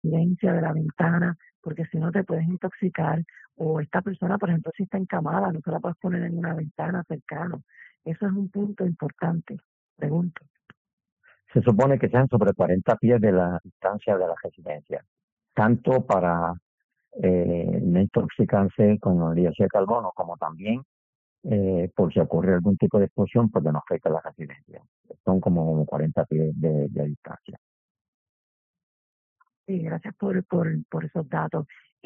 residencia, de la ventana, porque si no te puedes intoxicar. O esta persona, por ejemplo, si está encamada, no se la puedes poner en una ventana cercana. Eso es un punto importante. Pregunto. Se supone que sean sobre 40 pies de la distancia de la residencia, tanto para no intoxicarse con el dióxido de carbono, como también por si ocurre algún tipo de explosión, pues que no afecte a la residencia. Son como 40 pies de distancia. Sí, gracias por esos datos.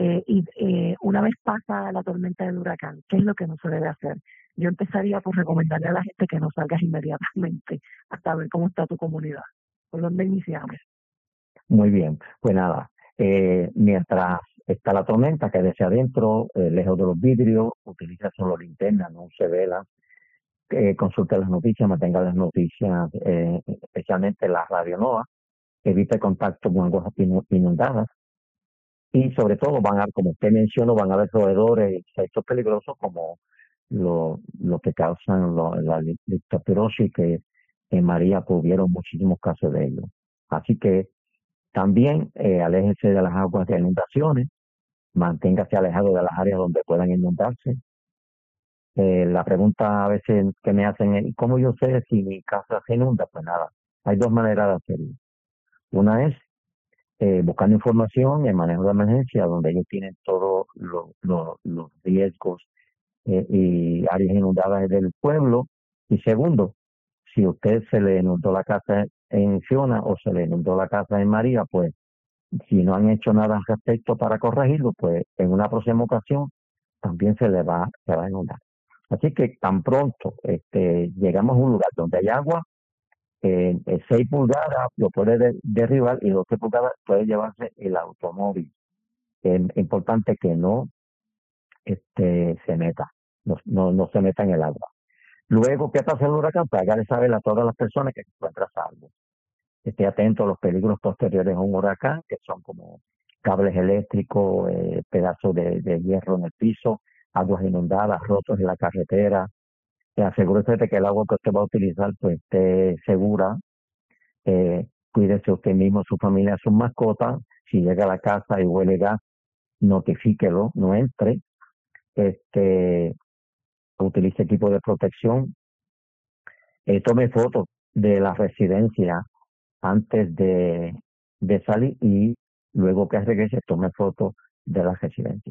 Una vez pasa la tormenta del huracán, ¿qué es lo que no se debe hacer? Yo empezaría por recomendarle a la gente que no salgas inmediatamente hasta ver cómo está tu comunidad. ¿Por dónde iniciamos? Muy bien, pues nada, mientras está la tormenta, quédese adentro, lejos de los vidrios, utiliza solo linterna, no use vela, consulte las noticias, mantenga las noticias, especialmente la radio NOAA, evite contacto con aguas inundadas y sobre todo van a haber, como usted mencionó, van a haber roedores y insectos peligrosos como lo que causan la leptospirosis, que en María pues, hubieron muchísimos casos de ello. Así que también aléjese de las aguas de inundaciones, manténgase alejado de las áreas donde puedan inundarse. La pregunta a veces que me hacen es, ¿cómo yo sé si mi casa se inunda? Pues nada, hay dos maneras de hacerlo. Una es buscando información en manejo de emergencia, donde ellos tienen todos los riesgos y áreas inundadas del pueblo. Y segundo, si usted se le inundó la casa en Fiona o se le inundó la casa en María, pues si no han hecho nada al respecto para corregirlo, pues en una próxima ocasión también se va a inundar. Así que tan pronto llegamos a un lugar donde hay agua, 6 pulgadas lo puede derribar y 12 pulgadas puede llevarse el automóvil. Es importante que no se meta, no se meta en el agua. Luego, ¿qué pasa en el huracán? Pues hágale saber a todas las personas que se encuentran a salvo. Esté atento a los peligros posteriores a un huracán, que son como cables eléctricos, pedazos de hierro en el piso, aguas inundadas, rotos en la carretera. Asegúrese de que el agua que usted va a utilizar pues esté segura. Cuídese usted mismo, su familia, sus mascotas. Si llega a la casa y huele gas, notifíquelo, no entre. Utilice equipo de protección. Tome fotos de la residencia antes de salir y luego que regrese tome fotos de la residencia.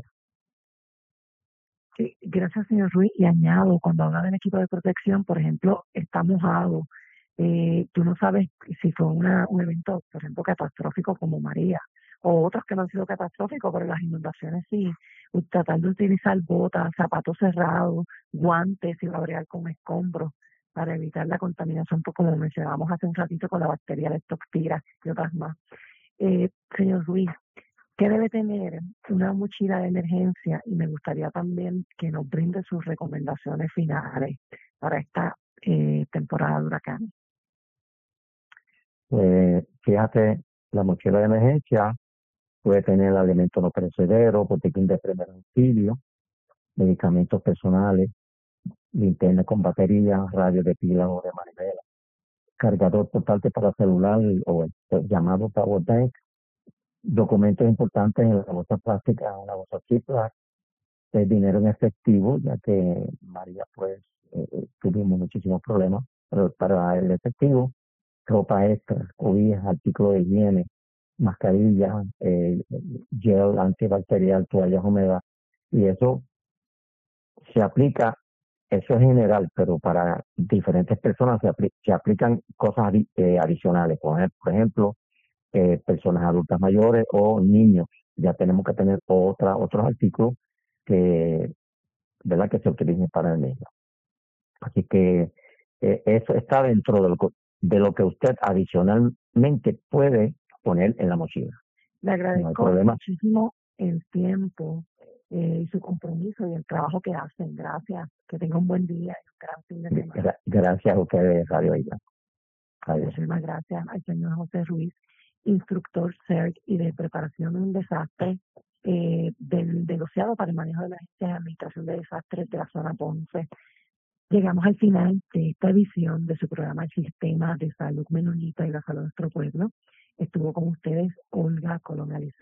Sí, gracias, señor Ruiz. Y añado, cuando habla del equipo de protección, por ejemplo, está mojado. Tú no sabes si fue un evento, por ejemplo, catastrófico como María, o otros que no han sido catastróficos, pero las inundaciones sí. Tratar de utilizar botas, zapatos cerrados, guantes y bregar con escombros para evitar la contaminación, pues, como mencionábamos hace un ratito con la bacteria leptospira y otras más. Señor Ruiz, ¿qué debe tener una mochila de emergencia? Y me gustaría también que nos brinde sus recomendaciones finales para esta temporada de huracanes. Fíjate, la mochila de emergencia puede tener alimentos no perecederos, botiquín de primer auxilio, medicamentos personales, linterna con batería, radio de pila o de manivela, cargador portátil para celular o el llamado power bank, documentos importantes en la bolsa plástica, una bolsa Ziploc, dinero en efectivo, ya que María pues tuvimos muchísimos problemas para el efectivo, ropa extra, cobijas, artículos de higiene, mascarilla, gel antibacterial, toallas húmedas, y eso se aplica, eso es general, pero para diferentes personas se aplican cosas adicionales. Por ejemplo, personas adultas mayores o niños. Ya tenemos que tener otros artículos que, ¿verdad? Que se utilicen para el niño. Así que eso está dentro de lo que usted adicionalmente puede poner en la mochila. Le agradezco muchísimo el tiempo y su compromiso y el trabajo que hacen. Gracias. Que tenga un buen día y un gran fin de semana. Gracias a ustedes, Radio Isla. Muchísimas gracias al señor José Ruiz, instructor CERC y de preparación de un desastre del negociado para el manejo de emergencias y administración de desastres de la zona Ponce. Llegamos al final de esta edición de su programa El Sistema de Salud Menonita y la Salud de Nuestro Pueblo. Estuvo con ustedes Olga Colón